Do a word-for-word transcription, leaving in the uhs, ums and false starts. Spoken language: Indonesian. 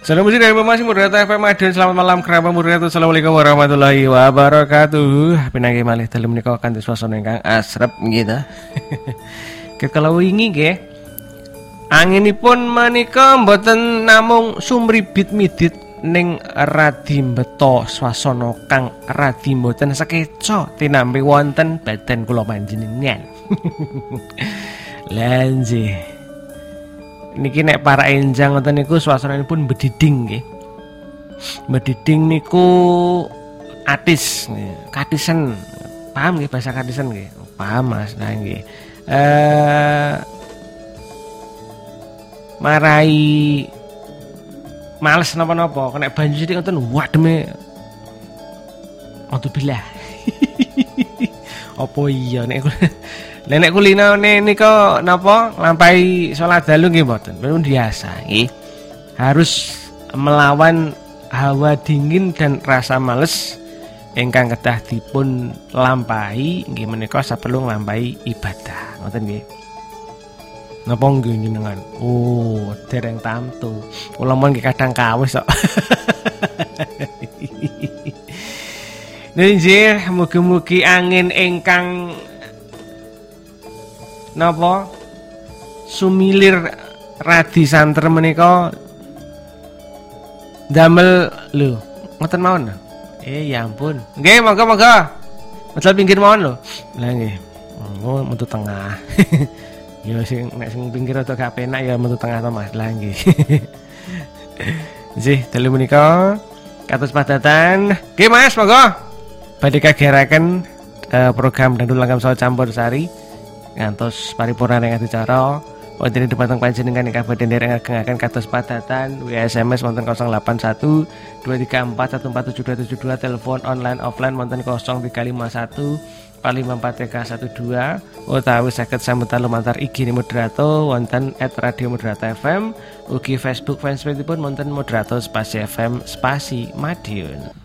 Salam musik dari Masih Moderator F M Madiun. Selamat malam kerabat Moderator. Assalamualaikum warahmatullahi wabarakatuh. Pinangge malih dalu menika kanthi swasana ingkang asrep gitu. Ket kalau wingi nggih anginipun menika mboten namung sumribit midit ning radi beto swasana kang radi mboten sakeca tinampi wonten badan kula panjenengan. Lanjih niki nek para enjang ngoten niku swasananipun bediding nggih. Bediding niku atis, katisen. Paham nggih bahasa katisen nggih? Paham Mas, nah nggih. Eh marai males napa-napa, kena banyu sithik ngoten wademe. Alhamdulillah. Apa iya nek Nenek kulino nika napa nglampahi salat dalu nggih mboten. Pun biasa nggih. Harus melawan hawa dingin dan rasa males ingkang kedah dipun lampahi nggih menika saperlu nglampahi ibadah. Ngoten nggih. Napa nggih jenengan? Oh, dereng tamtu. Kula mon nggih kadang kawis kok. Nggih, mugi-mugi angin ingkang napa sumilir radi santer menika damel lho ngoten mawon. Eh ya ampun. Nggih, monggo-monggo. Medal pinggir mawon lho. Lah nggih. Monggo metu tengah. Ya sing nek sing pinggir rada gak penak ya metu tengah to Mas. Lah nggih. Nggih, dalu menika kados padatan. Nggih Mas, monggo. Badhe kageraken uh, program Dandul Langgam Sawo Campur Sari ngantos paripurna ing acara wonten dhumateng panjenengan ing kabupaten dereng agengaken kados padatan W S M S wonten nol delapan satu dua tiga empat satu empat tujuh dua tujuh dua telepon online offline wonten nol tiga lima satu empat lima empat tiga satu dua utawi saged sambutan lumantar I G Moderato wonten at Radio Moderato F M ugi Facebook fanspage pun wonten Moderato spasi F M spasi Madiun.